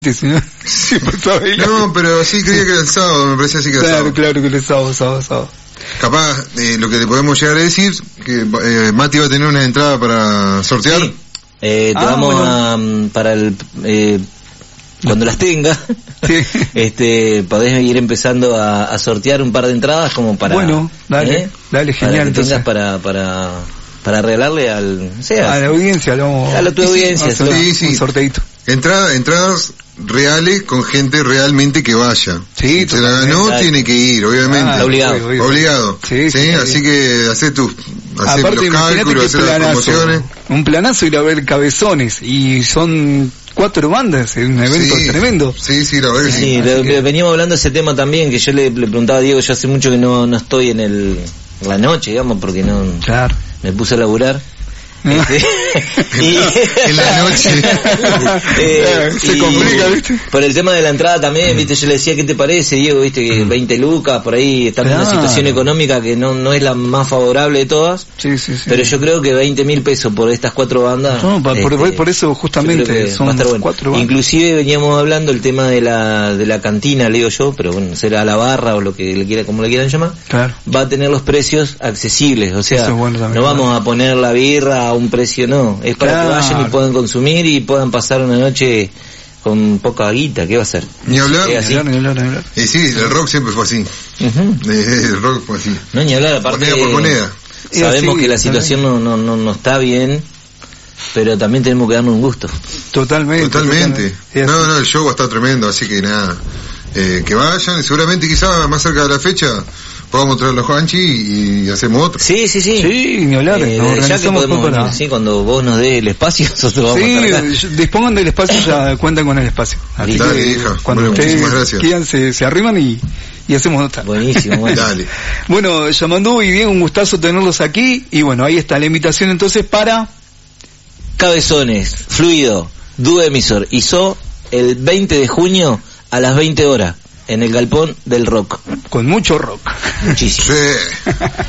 Sí, pasaba ahí. No, pero sí creía que era el sábado, me parecía así que era el sábado. Claro que era el sábado. Capaz, lo que le podemos llegar a decir, que Mati va a tener una entrada para sortear. Sí. Te vamos a, para el... cuando las tenga, sí. Podés ir empezando a sortear un par de entradas como para... Bueno, dale, genial. Para que tengas para regalarle a la audiencia, a tu audiencia. Sí. Un sorteito. Entradas reales con gente realmente que vaya. Sí, se la ganó, tiene que ir, obviamente. Obligado. Sí, así que hacer los cálculos, hacer las promociones. Un planazo ir a ver Cabezones, y son 4 bandas, es un evento tremendo. Sí, la verdad que sí. Veníamos hablando de ese tema también, que yo le preguntaba a Diego, yo hace mucho que no estoy en la noche, digamos, porque me puse a laburar. Y en la noche se complica, ¿viste? Por el tema de la entrada también, ¿viste? Yo le decía, ¿qué te parece, Diego? ¿Viste? Que 20 lucas, por ahí está en una situación económica que no es la más favorable de todas. Sí. Pero yo creo que 20.000 pesos por estas 4 bandas. No, por eso justamente son 4 bandas. Inclusive veníamos hablando el tema de la cantina, le digo yo, pero bueno, será la barra o lo que como le quieran llamar. Claro. Va a tener los precios accesibles, o sea, no vamos a poner la birra a un precio, es para que vayan y puedan consumir y puedan pasar una noche con poca guita. ¿Qué va a hacer? Ni hablar. Sí, el rock siempre fue así. El rock fue así. No, ni hablar, aparte moneda por moneda. Sabemos que la situación no está bien, pero también tenemos que darnos un gusto. Totalmente. No, el show va a estar tremendo, así que nada, que vayan, y seguramente quizás más cerca de la fecha podamos traer los Juanchi y hacemos otro. Sí, ni hablar. Ya que podemos venir, cuando vos nos des el espacio, nosotros vamos a estar acá. Dispongan del espacio, ya cuentan con el espacio. Así dale, hija. Cuando ustedes quieran, se arriman y hacemos otra. Buenísimo. Dale. Bueno, Yamandú y Diego, un gustazo tenerlos aquí. Y bueno, ahí está la invitación entonces para... Cabezones, Fluido, Dúo Emisor, ISO, el 20 de junio a las 20 horas. En el Galpón del Rock. Con mucho rock. Muchísimo. Sí.